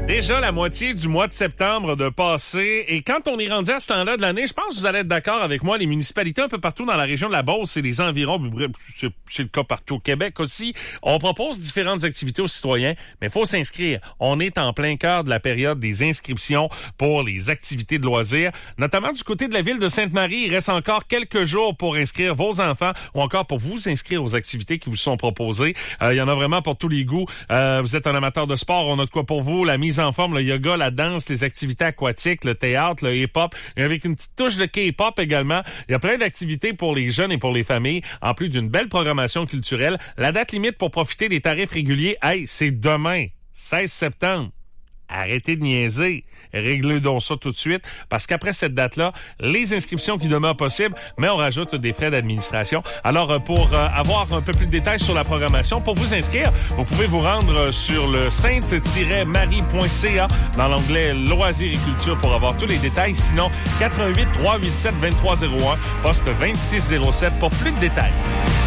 Déjà la moitié du mois de septembre de passé. Et quand on est rendu à ce temps-là de l'année, je pense que vous allez être d'accord avec moi, les municipalités un peu partout dans la région de la Beauce et les environs, c'est le cas partout au Québec aussi, on propose différentes activités aux citoyens, mais il faut s'inscrire. On est en plein cœur de la période des inscriptions pour les activités de loisirs, notamment du côté de la ville de Sainte-Marie. Il reste encore quelques jours pour inscrire vos enfants ou encore pour vous inscrire aux activités qui vous sont proposées. Il y en a vraiment pour tous les goûts. Vous êtes un amateur de sport, on a de quoi pour vous, la mise en forme, le yoga, la danse, les activités aquatiques, le théâtre, le hip-hop, et avec une petite touche de K-pop également. Il y a plein d'activités pour les jeunes et pour les familles, en plus d'une belle programmation culturelle. La date limite pour profiter des tarifs réguliers, c'est demain, 16 septembre. Arrêtez de niaiser. Réglez donc ça tout de suite, parce qu'après cette date-là, les inscriptions qui demeurent possibles, mais on rajoute des frais d'administration. Alors, pour avoir un peu plus de détails sur la programmation, pour vous inscrire, vous pouvez vous rendre sur le sainte-marie.ca dans l'onglet Loisirs et Culture pour avoir tous les détails. Sinon, 88 387 2301, poste 2607 pour plus de détails.